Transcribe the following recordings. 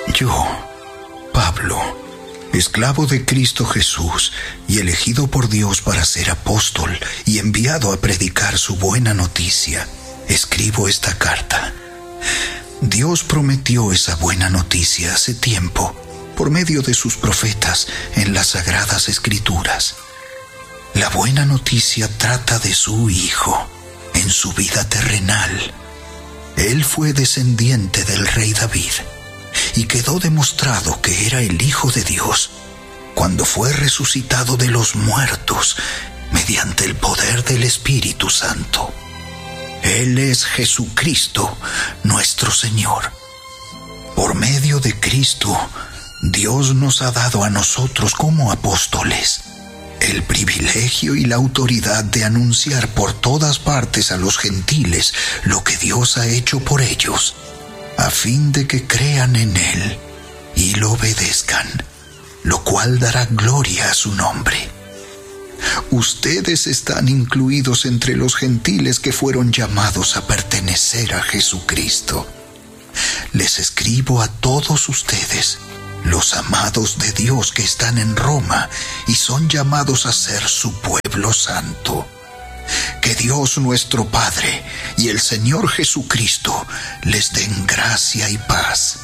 Yo, Pablo, esclavo de Cristo Jesús y elegido por Dios para ser apóstol y enviado a predicar su buena noticia, escribo esta carta. Dios prometió esa buena noticia hace tiempo por medio de sus profetas en las Sagradas Escrituras. La buena noticia trata de su Hijo en su vida terrenal. Él fue descendiente del rey David y quedó demostrado que era el Hijo de Dios cuando fue resucitado de los muertos mediante el poder del Espíritu Santo. Él es Jesucristo, nuestro Señor. Por medio de Cristo, Dios nos ha dado a nosotros como apóstoles el privilegio y la autoridad de anunciar por todas partes a los gentiles lo que Dios ha hecho por ellos, a fin de que crean en Él y lo obedezcan, lo cual dará gloria a su nombre. Ustedes están incluidos entre los gentiles que fueron llamados a pertenecer a Jesucristo. Les escribo a todos ustedes, los amados de Dios que están en Roma y son llamados a ser su pueblo santo. Que Dios nuestro Padre y el Señor Jesucristo les den gracia y paz.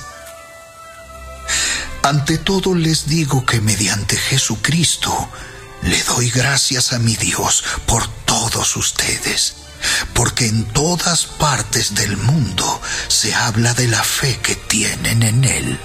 Ante todo les digo que mediante Jesucristo le doy gracias a mi Dios por todos ustedes, porque en todas partes del mundo se habla de la fe que tienen en Él.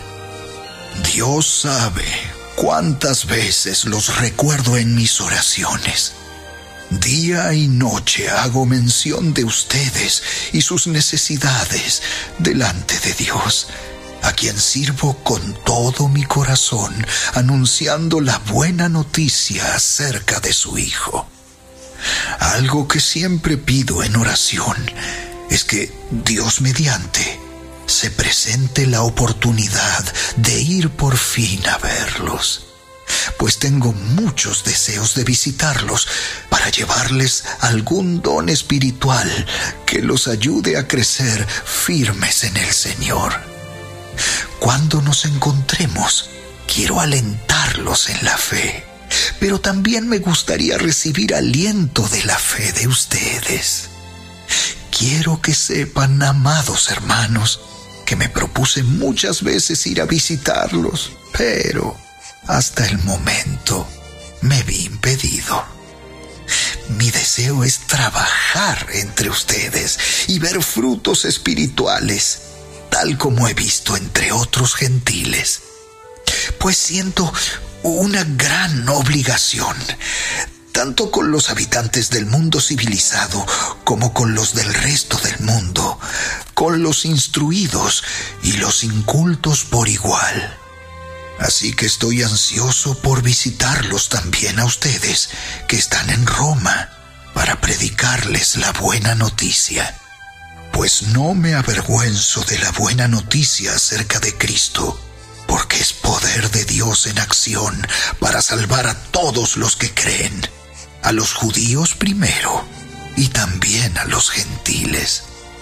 Dios sabe cuántas veces los recuerdo en mis oraciones. Día y noche hago mención de ustedes y sus necesidades delante de Dios, a quien sirvo con todo mi corazón, anunciando la buena noticia acerca de su Hijo. Algo que siempre pido en oración es que Dios mediante se presente la oportunidad de ir por fin a verlos, pues tengo muchos deseos de visitarlos para llevarles algún don espiritual que los ayude a crecer firmes en el Señor. Cuando nos encontremos, quiero alentarlos en la fe, pero también me gustaría recibir aliento de la fe de ustedes. Quiero que sepan, amados hermanos, que me propuse muchas veces ir a visitarlos, pero hasta el momento me vi impedido. Mi deseo es trabajar entre ustedes y ver frutos espirituales, tal como he visto entre otros gentiles, pues siento una gran obligación, tanto con los habitantes del mundo civilizado como con los del resto del mundo, con los instruidos y los incultos por igual. Así que estoy ansioso por visitarlos también a ustedes que están en Roma para predicarles la buena noticia. Pues no me avergüenzo de la buena noticia acerca de Cristo, porque es poder de Dios en acción para salvar a todos los que creen, a los judíos primero y también a los gentiles.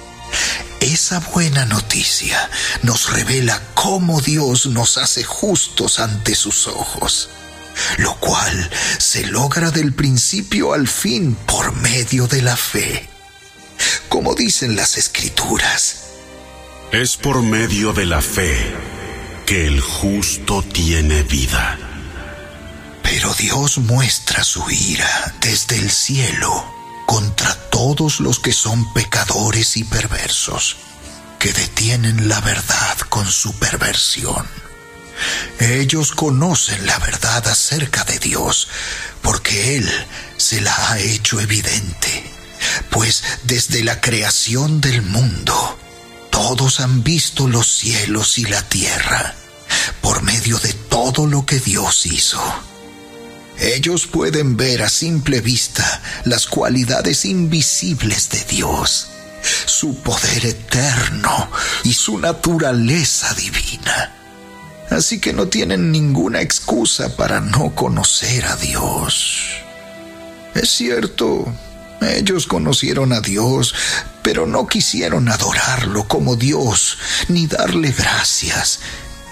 Esa buena noticia nos revela cómo Dios nos hace justos ante sus ojos, lo cual se logra del principio al fin por medio de la fe. Como dicen las Escrituras, es por medio de la fe que el justo tiene vida. Pero Dios muestra su ira desde el cielo contra todos los que son pecadores y perversos, que detienen la verdad con su perversión. Ellos conocen la verdad acerca de Dios, porque Él se la ha hecho evidente, pues desde la creación del mundo, todos han visto los cielos y la tierra, por medio de todo lo que Dios hizo. Ellos pueden ver a simple vista las cualidades invisibles de Dios, su poder eterno y su naturaleza divina. Así que no tienen ninguna excusa para no conocer a Dios. Es cierto, ellos conocieron a Dios, pero no quisieron adorarlo como Dios ni darle gracias.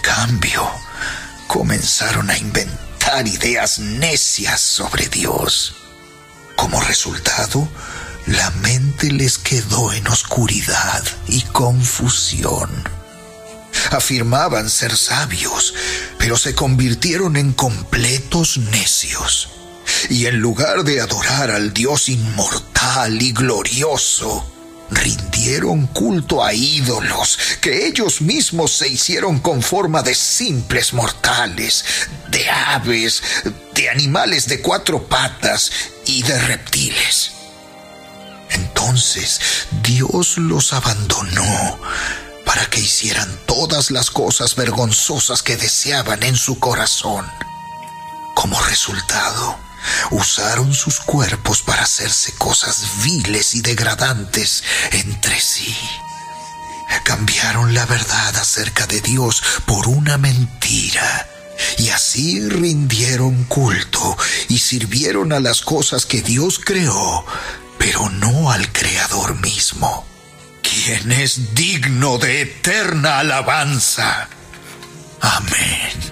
cambio, comenzaron a inventar ideas necias sobre Dios. Como resultado, la mente les quedó en oscuridad y confusión. Afirmaban ser sabios, pero se convirtieron en completos necios. Y en lugar de adorar al Dios inmortal y glorioso, rindieron culto a ídolos que ellos mismos se hicieron con forma de simples mortales, de aves, de animales de 4 patas y de reptiles. Entonces Dios los abandonó para que hicieran todas las cosas vergonzosas que deseaban en su corazón. Como resultado, usaron sus cuerpos para hacerse cosas viles y degradantes entre sí. Cambiaron la verdad acerca de Dios por una mentira, y así rindieron culto y sirvieron a las cosas que Dios creó, pero no al Creador mismo, quien es digno de eterna alabanza. Amén.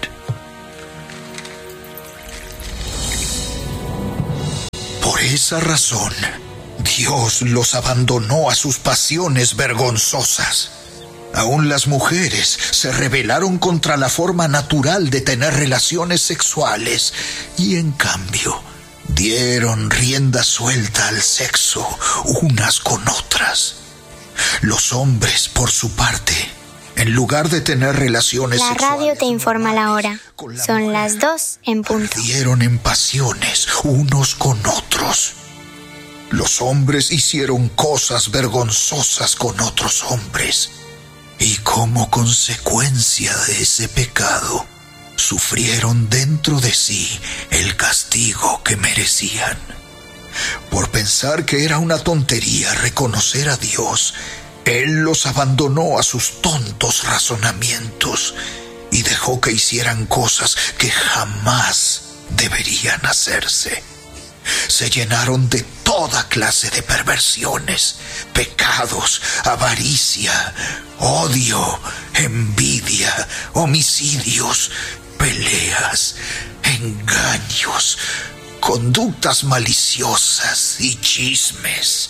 Por esa razón, Dios los abandonó a sus pasiones vergonzosas. Aún las mujeres se rebelaron contra la forma natural de tener relaciones sexuales y, en cambio, dieron rienda suelta al sexo unas con otras. Los hombres, por su parte, en lugar de tener relaciones sexuales... La radio te informa la hora. Son las 2 en punto. Ardieron en pasiones unos con otros. Los hombres hicieron cosas vergonzosas con otros hombres. Y como consecuencia de ese pecado, sufrieron dentro de sí el castigo que merecían. Por pensar que era una tontería reconocer a Dios, Él los abandonó a sus tontos razonamientos y dejó que hicieran cosas que jamás deberían hacerse. Se llenaron de toda clase de perversiones, pecados, avaricia, odio, envidia, homicidios, peleas, engaños, conductas maliciosas y chismes.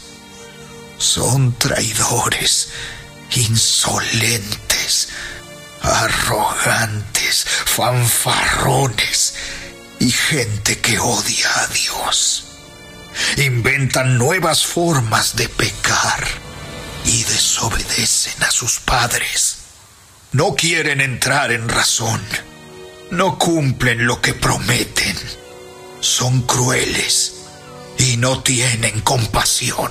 Son traidores, insolentes, arrogantes, fanfarrones y gente que odia a Dios. Inventan nuevas formas de pecar y desobedecen a sus padres. No quieren entrar en razón. No cumplen lo que prometen. Son crueles y no tienen compasión.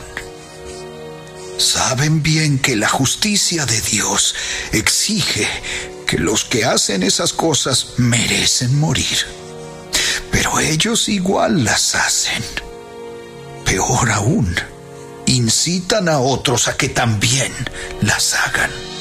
Saben bien que la justicia de Dios exige que los que hacen esas cosas merecen morir. Pero ellos igual las hacen. Peor aún, incitan a otros a que también las hagan.